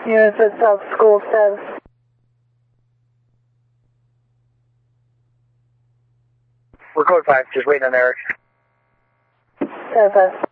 Units at South School status. We're code 5, just waiting on Eric. 10-5.